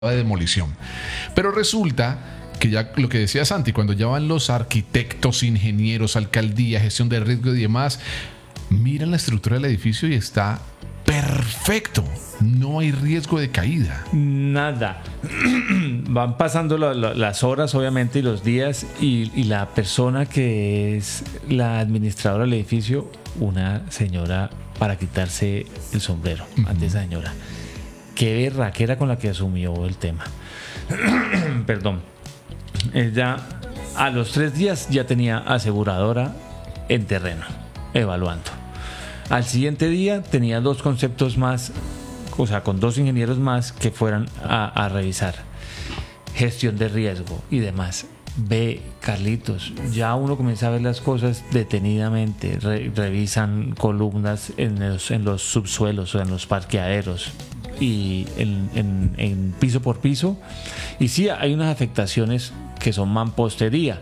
de demolición. Pero resulta que ya lo que decía Santi, cuando ya van los arquitectos, ingenieros, alcaldía, gestión de riesgo y demás, miran la estructura del edificio y está perfecto. No hay riesgo de caída. Nada. Van pasando las horas, obviamente, y los días, y la persona que es la administradora del edificio, una señora para quitarse el sombrero ante esa señora. Qué berraquera con la que asumió el tema. Perdón. Ella a los 3 días ya tenía aseguradora en terreno, evaluando. Al siguiente día tenía 2 conceptos más, o sea, con 2 ingenieros más que fueran a revisar. Gestión de riesgo y demás. Ve, Carlitos, ya uno comienza a ver las cosas detenidamente. Revisan columnas en los subsuelos o en los parqueaderos y en piso por piso. Y sí, hay unas afectaciones que son mampostería,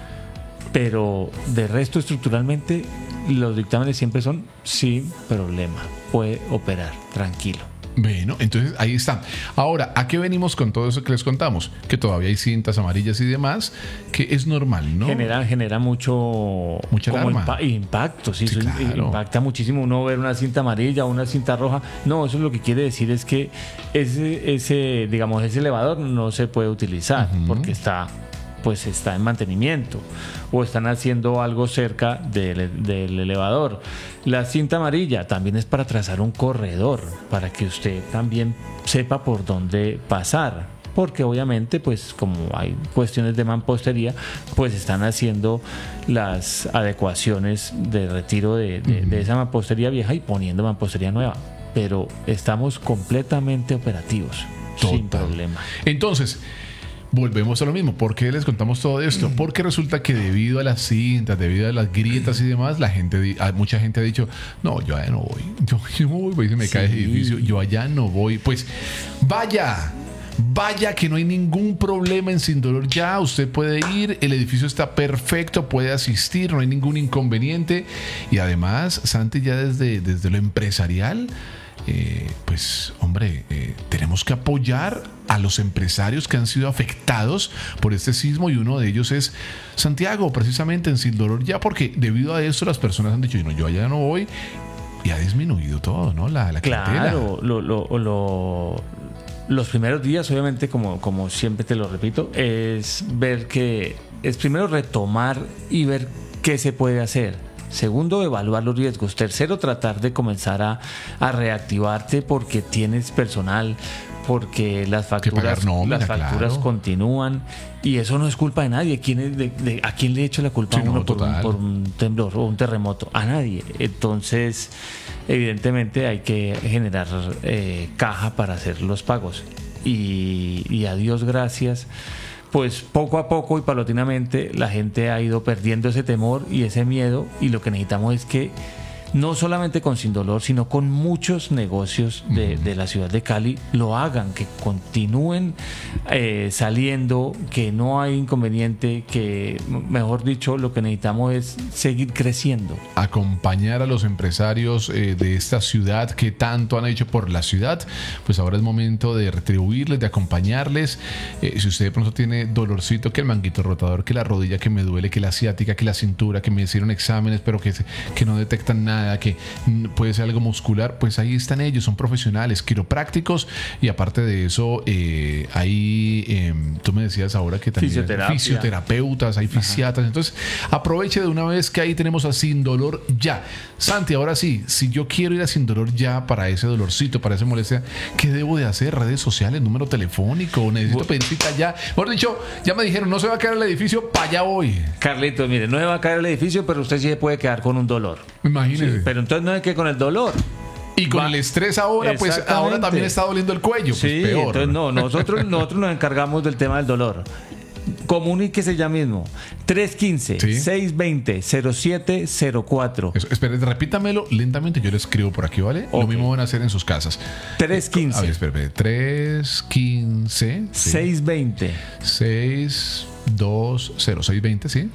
pero de resto estructuralmente los dictámenes siempre son sin problema, puede operar tranquilo. Bueno, entonces ahí está. Ahora, ¿a qué venimos con todo eso que les contamos? Que todavía hay cintas amarillas y demás, que es normal, ¿no? Genera mucha alarma. Impacto, sí, claro. Impacta muchísimo uno ver una cinta amarilla o una cinta roja. No, eso lo que quiere decir es que ese elevador no se puede utilizar porque está en mantenimiento o están haciendo algo cerca del elevador. La cinta amarilla también es para trazar un corredor, para que usted también sepa por dónde pasar, porque obviamente pues como hay cuestiones de mampostería, pues están haciendo las adecuaciones de retiro de esa mampostería vieja y poniendo mampostería nueva, pero estamos completamente operativos. Total. Sin problema. Entonces volvemos a lo mismo. ¿Por qué les contamos todo esto? Porque resulta que debido a las cintas, debido a las grietas y demás, mucha gente ha dicho, no, yo allá no voy. Yo no voy, se me cae el edificio, yo allá no voy. Pues vaya que no hay ningún problema en Sin Dolor Ya. Usted puede ir, el edificio está perfecto, puede asistir, no hay ningún inconveniente. Y además, Santi, ya desde lo empresarial, pues hombre, tenemos que apoyar a los empresarios que han sido afectados por este sismo, y uno de ellos es Santiago, precisamente en Sin Dolor Ya, porque debido a esto las personas han dicho, no, yo allá no voy, y ha disminuido todo, ¿no? La clientela. Claro, los primeros días, obviamente, como siempre te lo repito, es primero retomar y ver qué se puede hacer. Segundo, evaluar los riesgos. Tercero, tratar de comenzar a reactivarte porque tienes personal, porque las facturas claro, continúan, y eso no es culpa de nadie. ¿A quién le echo la culpa a uno por un temblor o un terremoto? A nadie. Entonces, evidentemente hay que generar caja para hacer los pagos. Y a Dios gracias, pues poco a poco y paulatinamente la gente ha ido perdiendo ese temor y ese miedo, y lo que necesitamos es que no solamente con Sin Dolor, sino con muchos negocios de la ciudad de Cali lo hagan, que continúen saliendo, que no hay inconveniente, que mejor dicho lo que necesitamos es seguir creciendo. Acompañar a los empresarios de esta ciudad que tanto han hecho por la ciudad, pues ahora es momento de retribuirles, de acompañarles. Si usted de pronto tiene dolorcito, que el manguito rotador, que la rodilla que me duele, que la ciática, que la cintura, que me hicieron exámenes pero que no detectan nada, que puede ser algo muscular, pues ahí están ellos, son profesionales, quiroprácticos, y aparte de eso hay tú me decías ahora que también hay fisioterapeutas, hay fisiatras. Entonces aproveche de una vez que ahí tenemos a Sin Dolor Ya. Santi, ahora sí, si yo quiero ir a Sin Dolor Ya para ese dolorcito, para esa molestia, ¿qué debo de hacer? ¿Redes sociales, número telefónico? ¿Necesito pedir cita ya? Mejor dicho, ya me dijeron, no se va a caer el edificio, para allá voy. Carlitos, mire, no se va a caer el edificio, pero usted sí se puede quedar con un dolor. Imagínese. Sí, pero entonces no es que con el dolor. Y con el estrés ahora, pues ahora también está doliendo el cuello. Pues sí, peor. Entonces no, nosotros nos encargamos del tema del dolor. Comuníquese ya mismo. 315-620-0704. Espere, repítamelo lentamente, yo le escribo por aquí, ¿vale? Okay. Lo mismo van a hacer en sus casas. 315. A ver, espere. 315. 620. 620, ¿sí?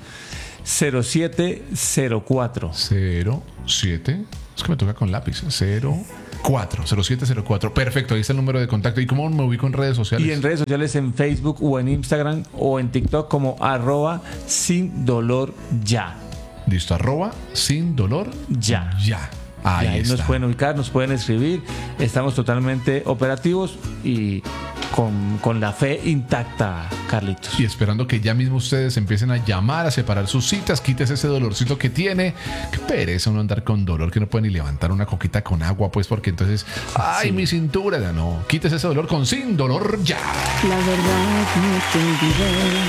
0704. 07. Es que me toca con lápiz. 0704. Perfecto, ahí está el número de contacto. ¿Y cómo me ubico en redes sociales? Y en redes sociales, en Facebook o en Instagram o en TikTok como @sindolorya. Listo, @sin dolor ya. Ahí nos está. pueden ubicar, nos pueden escribir. Estamos totalmente operativos y con la fe intacta, Carlitos. Y esperando que ya mismo ustedes empiecen a llamar, a separar sus citas, quites ese dolorcito que tiene. Qué pereza uno andar con dolor, que no puede ni levantar una coquita con agua, pues, porque entonces, ay, mi cintura, no, quites ese dolor con Sin Dolor Ya. La verdad no te olvidé.